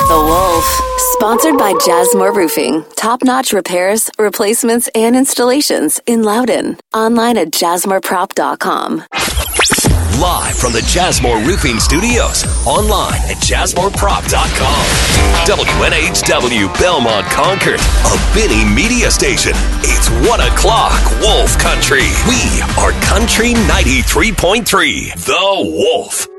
The Wolf. Sponsored by Jasmine Roofing. Top-notch repairs, replacements, and installations in Loudon. Online at jasmoreprop.com. Live from the Jasmine Roofing Studios. Online at jasmoreprop.com. WNHW Belmont Concord. A Benny Media Station. It's 1 o'clock Wolf Country. We are Country 93.3. The Wolf.